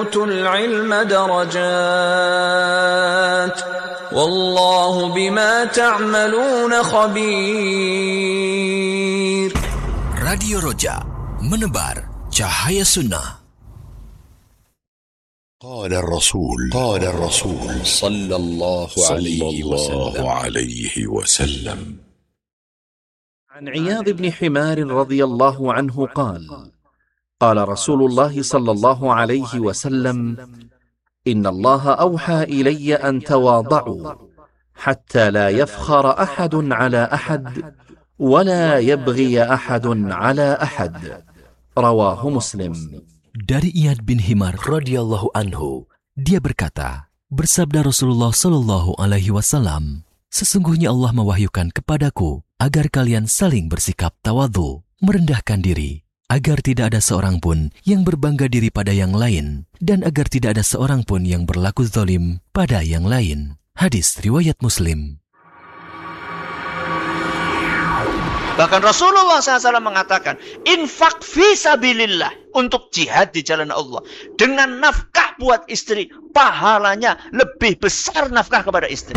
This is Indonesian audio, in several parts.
أوتوا العلم درجات والله بما تعملون خبير. Radio Roja, menebar cahaya sunnah. قال الرسول صلى الله عليه وسلم عن عياض بن حمار رضي الله عنه قال قال رسول الله صلى الله عليه وسلم إن الله أوحى إلي أن تواضعوا حتى لا يفخر أحد على أحد ولا يبغي أحد على أحد. رواه مسلم. Dari Iyad bin Himar radhiyallahu anhu, dia berkata, bersabda Rasulullah sallallahu alaihi wasallam, sesungguhnya Allah mewahyukan kepadaku agar kalian saling bersikap tawadhu, merendahkan diri, agar tidak ada seorang pun yang berbangga diri pada yang lain, dan agar tidak ada seorang pun yang berlaku zalim pada yang lain. Hadis riwayat Muslim. Bahkan Rasulullah SAW mengatakan, infak fi sabilillah, untuk jihad di jalan Allah. Dengan nafkah buat istri, pahalanya lebih besar nafkah kepada istri.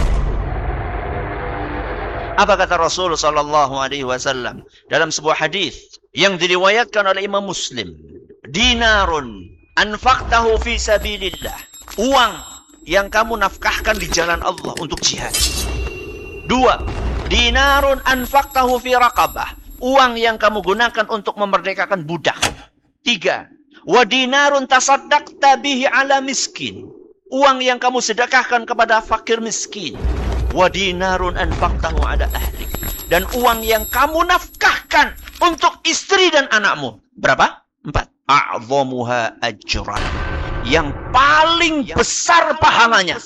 Apa kata Rasulullah SAW dalam sebuah hadis yang diriwayatkan oleh Imam Muslim? Dinarun anfaqtahu fi sabilillah. Uang yang kamu nafkahkan di jalan Allah untuk jihad. 2. Dinarun anfaqtahu fi raqabah. Uang yang kamu gunakan untuk memerdekakan budak. 3. Wa dinarun tasaddaqta bihi ala miskin. Uang yang kamu sedekahkan kepada fakir miskin. Wa dinarun anfaqtahu ala ahlik. Dan uang yang kamu nafkahkan untuk istri dan anakmu. Berapa? 4. A'zamuha ajran. Yang paling besar pahalanya.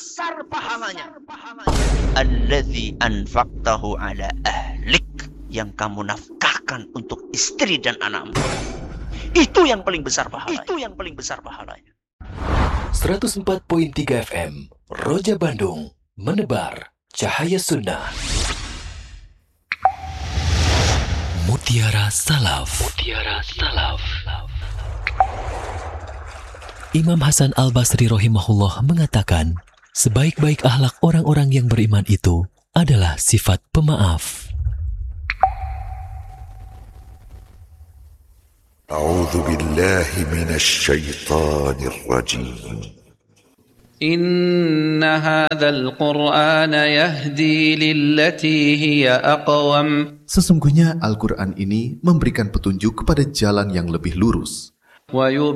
Alladzi anfaqtahu ala ahlik, yang kamu nafkahkan untuk istri dan anakmu. Itu yang paling besar pahalanya. 104.3 FM Roja Bandung, menebar cahaya sunnah. Mutiara Salaf. Imam Hasan Al-Basri rahimahullah mengatakan, sebaik-baik akhlak orang-orang yang beriman itu adalah sifat pemaaf. أعوذ بالله من الشيطان الرجيم إن هذا القرآن يهدي للتي هي أقوم. Sesungguhnya Al-Quran ini memberikan petunjuk kepada jalan yang lebih lurus.